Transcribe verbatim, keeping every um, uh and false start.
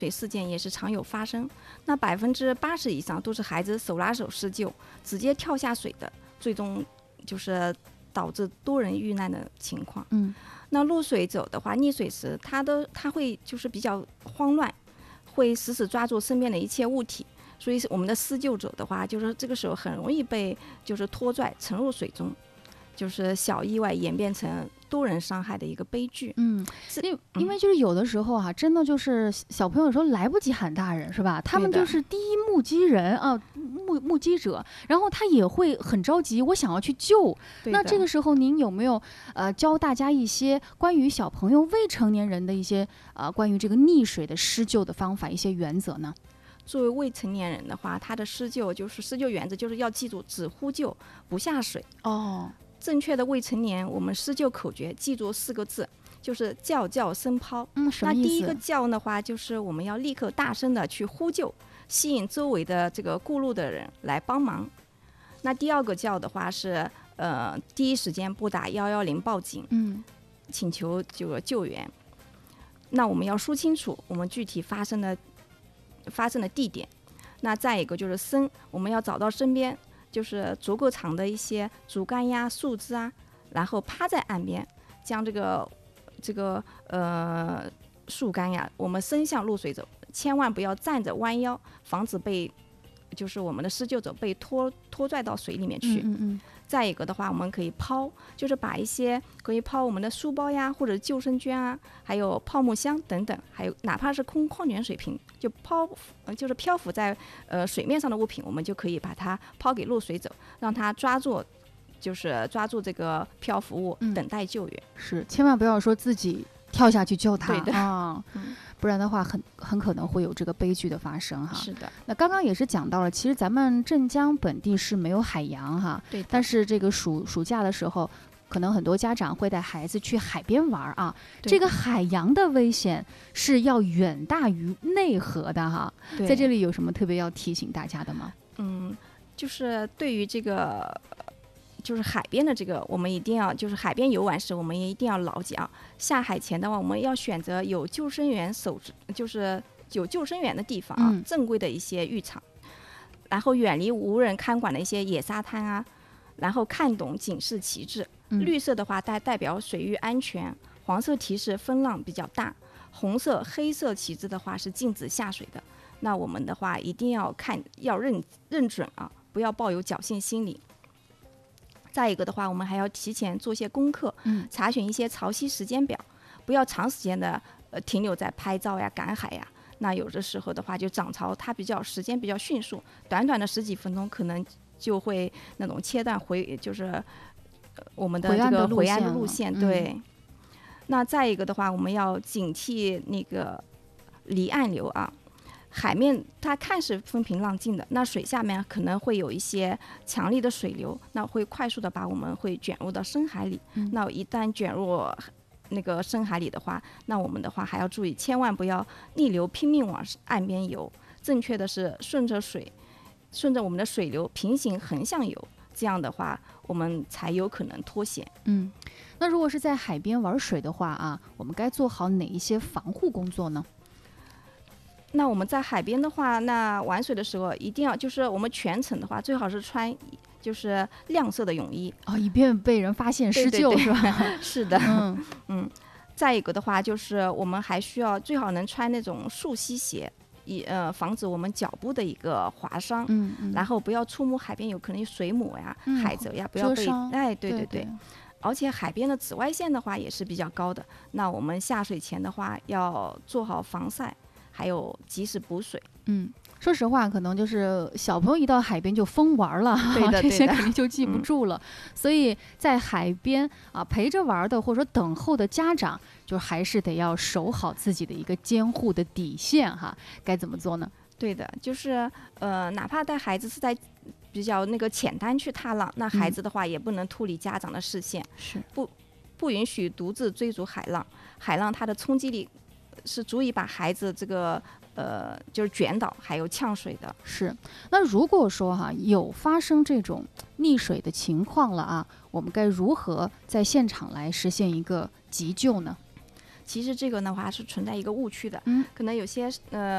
水事件也是常有发生。那百分之八十以上都是孩子手拉手施救，直接跳下水的，最终就是导致多人遇难的情况。 嗯， 那落水者的话，溺水时他的他会就是比较慌乱，会死死抓住身边的一切物体。所以我们的施救者的话，就是这个时候很容易被就是拖拽沉入水中，就是小意外演变成多人伤害的一个悲剧。 嗯，因因为就是有的时候啊，真的就是小朋友有时候来不及喊大人，是吧？他们就是第一目击人啊，目目击者，然后他也会很着急，我想要去救。那这个时候您有没有呃教大家一些关于小朋友、未成年人的一些呃关于这个溺水的施救的方法、一些原则呢？ 作为未成年人的话，他的施救就是施救原则就是要记住只呼救不下水。 哦， 正确的未成年我们施救口诀记住四个字，就是叫叫声抛。 嗯，什么意思？ 那第一个叫的话，就是我们要立刻大声的去呼救，吸引周围的这个过路的人来帮忙。那第二个叫的话是呃第一时间拨打一一零报警， 嗯， 请求这个救援。那我们要说清楚我们具体发生的发生的地点。那再一个就是声，我们要找到身边就是足够长的一些竹竿呀、树枝啊，然后趴在岸边，将这个这个呃树干呀，我们伸向落水者，千万不要站着弯腰，防止被就是我们的施救者被拖拖拽到水里面去。 嗯嗯嗯。 再一个的话，我们可以抛，就是把一些可以抛我们的书包呀，或者救生圈啊，还有泡沫箱等等，还有哪怕是空矿泉水瓶，就抛，就是漂浮在呃水面上的物品，我们就可以把它抛给落水者，让他抓住，就是抓住这个漂浮物， 嗯、 等待救援。 是，千万不要说自己跳下去救他。 对的啊。 嗯， 不然的话很很可能会有这个悲剧的发生哈。 是的。 那刚刚也是讲到了，其实咱们镇江本地是没有海洋哈， 对的。 但是这个暑暑假的时候，可能很多家长会带孩子去海边玩啊。这个海洋的危险是要远大于内河的哈。在这里有什么特别要提醒大家的吗？ 嗯，就是对于这个。就是海边的这个，我们一定要就是海边游玩时，我们也一定要牢记啊。下海前的话，我们要选择有救生员守，就是有救生员的地方啊， 嗯、 正规的一些浴场，然后远离无人看管的一些野沙滩啊，然后看懂警示旗帜。 嗯、 绿色的话代代表水域安全，黄色提示风浪比较大，红色、黑色旗帜的话是禁止下水的。那我们的话一定要看，要认认准啊，不要抱有侥幸心理。再一个的话，我们还要提前做些功课， 嗯， 查询一些潮汐时间表，不要长时间的呃停留在拍照呀、赶海呀。那有的时候的话，就涨潮它比较时间比较迅速，短短的十几分钟可能就会那种切断回，就是、呃、我们的这个回岸的路线。对、嗯。那再一个的话，我们要警惕那个离岸流啊。海面它看似风平浪静的，那水下面可能会有一些强力的水流，那会快速的把我们会卷入到深海里、 嗯、 那一旦卷入那个深海里的话，那我们的话还要注意，千万不要逆流拼命往岸边游，正确的是顺着水顺着我们的水流平行横向游，这样的话我们才有可能脱险。 嗯，那如果是在海边玩水的话啊，我们该做好哪一些防护工作呢？ 那我们在海边的话，那玩水的时候一定要就是我们全程的话，最好是穿就是亮色的泳衣哦，以便被人发现施救，是吧？ 是的， 嗯嗯。再一个的话，就是我们还需要最好能穿那种溯溪鞋，以呃防止我们脚部的一个划伤。 嗯嗯。 然后不要触摸海边有可能有水母呀、 嗯、 海蜇呀，不要被哎，对对对。 对对而且海边的紫外线的话也是比较高的，那我们下水前的话要做好防晒。还有及时补水。 嗯，说实话，可能就是小朋友一到海边就疯玩了， 对的， 这些肯定就记不住了。嗯、所以在海边啊陪着玩的或者说等候的家长，就还是得要守好自己的一个监护的底线哈。该怎么做呢？ 对的，就是呃，哪怕带孩子是在比较那个浅滩去踏浪，那孩子的话也不能脱离家长的视线， 是、嗯、 不不允许独自追逐海浪。海浪它的冲击力是足以把孩子这个呃就是卷倒，还有呛水的。 是，那如果说哈有发生这种溺水的情况了啊，我们该如何在现场来实现一个急救呢？ 其实这个的话是存在一个误区的， 嗯， 可能有些呃